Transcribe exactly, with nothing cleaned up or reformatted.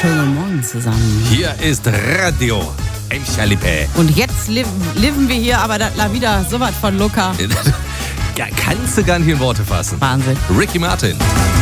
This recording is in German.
schönen guten Morgen zusammen. Hier ist Radio Emschalipe. Und jetzt leben, leben wir hier, aber das la wieder so was von locker. Kannst du gar nicht in Worte fassen. Wahnsinn. Ricky Martin.